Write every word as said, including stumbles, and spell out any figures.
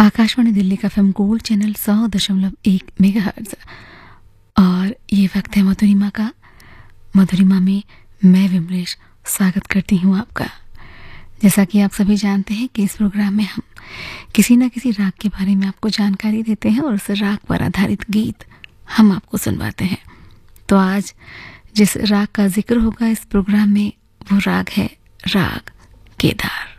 आकाशवाणी दिल्ली का FM gold channel सौ दशमलव एक मेगाहर्ट्ज़ और ये वक्त है मधुरिमा का। मधुरिमा में मैं विमलेश स्वागत करती हूँ आपका। जैसा कि आप सभी जानते हैं कि इस प्रोग्राम में हम किसी न किसी राग के बारे में आपको जानकारी देते हैं और उस राग पर आधारित गीत हम आपको सुनवाते हैं। तो आज जिस राग का जिक्र होगा इस प्रोग्राम में वो राग है राग केदार।